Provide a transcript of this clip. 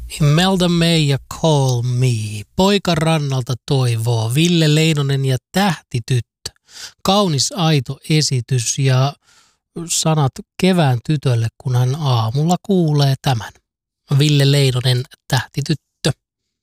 Imelda May ja Call Me. Poika rannalta toivoo. Ville Leinonen ja Tähtityttö. Kaunis aito esitys ja sanat kevään tytölle, kun hän aamulla kuulee tämän. Ville Leinonen, Tähtityttö.